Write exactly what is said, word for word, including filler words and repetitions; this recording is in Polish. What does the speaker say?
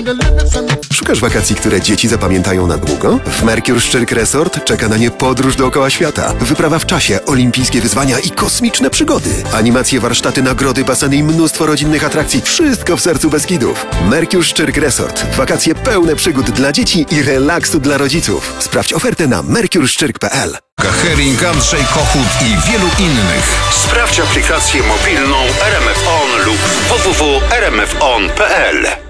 Szukasz wakacji, które dzieci zapamiętają na długo? W Mercure Szczyrk Resort czeka na nie podróż dookoła świata. Wyprawa w czasie, olimpijskie wyzwania i kosmiczne przygody. Animacje, warsztaty, nagrody, baseny i mnóstwo rodzinnych atrakcji. Wszystko w sercu Beskidów. Mercure Szczyrk Resort. Wakacje pełne przygód dla dzieci i relaksu dla rodziców. Sprawdź ofertę na mercure szczyrk kropka p l. Hering, Andrzej Kochut i wielu innych. Sprawdź aplikację mobilną R M F On lub w w w kropka r m f on kropka p l.